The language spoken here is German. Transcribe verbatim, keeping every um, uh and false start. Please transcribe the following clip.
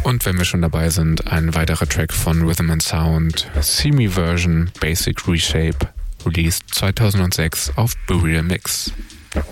Und wenn wir schon dabei sind, ein weiterer Track von Rhythm and Sound, Semi Version Basic Reshape, released zweitausendsechs auf Burial Mix.